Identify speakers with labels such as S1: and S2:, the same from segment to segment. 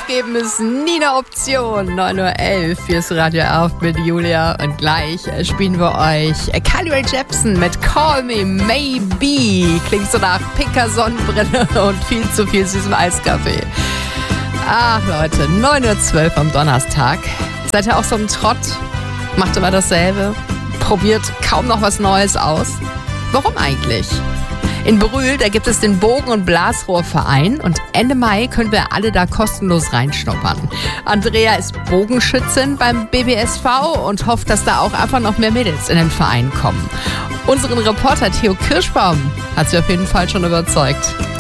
S1: Aufgeben ist nie eine Option. 9:11 Uhr, hier ist Radio Erft mit Julia. Und gleich spielen wir euch Carly Rae Jepsen mit Call Me Maybe. Klingt so nach pinker Sonnenbrille und viel zu viel süßem Eiskaffee. Ach Leute, 9:12 Uhr am Donnerstag. Seid ihr auch so im Trott? Macht immer dasselbe? Probiert kaum noch was Neues aus? Warum eigentlich? In Brühl, da gibt es den Bogen- und Blasrohrverein und Ende Mai können wir alle da kostenlos reinschnuppern. Andrea ist Bogenschützin beim BBSV und hofft, dass da auch einfach noch mehr Mädels in den Verein kommen. Unseren Reporter Theo Kirschbaum hat sie auf jeden Fall schon überzeugt.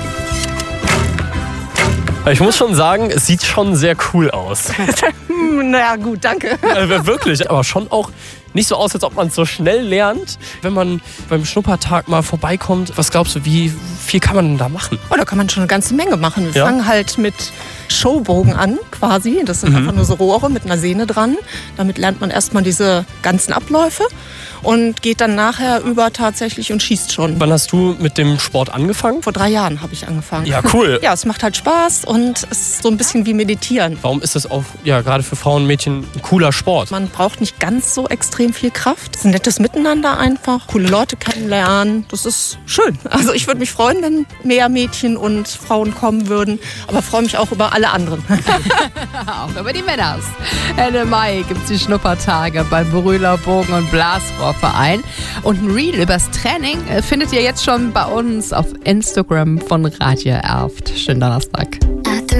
S2: Ich muss schon sagen, es sieht schon sehr cool aus.
S3: Naja, gut, danke.
S2: Wirklich, aber schon auch nicht so aus, als ob man es so schnell lernt. Wenn man beim Schnuppertag mal vorbeikommt, was glaubst du, wie viel kann man denn da machen?
S3: Oh, da kann man schon eine ganze Menge machen. Wir fangen halt mit Showbogen an, quasi. Das sind einfach nur so Rohre mit einer Sehne dran. Damit lernt man erstmal diese ganzen Abläufe und geht dann nachher über tatsächlich und schießt schon.
S2: Wann hast du mit dem Sport angefangen?
S3: Vor 3 Jahren habe ich angefangen.
S2: Ja, cool.
S3: Ja, es macht halt Spaß und es ist so ein bisschen wie Meditieren.
S2: Warum ist das auch gerade für Frauen und Mädchen ein cooler Sport?
S3: Man braucht nicht ganz so extrem viel Kraft. Es ist ein nettes Miteinander einfach. Coole Leute kennenlernen. Das ist schön. Also ich würde mich freuen, wenn mehr Mädchen und Frauen kommen würden. Aber freue mich auch über alle anderen.
S1: Auch über die Männers. Ende Mai gibt es die Schnuppertage beim Brühler Bogen- und Blasrohrverein. Und ein Reel übers Training findet ihr jetzt schon bei uns auf Instagram von Radio Erft. Schönen Donnerstag.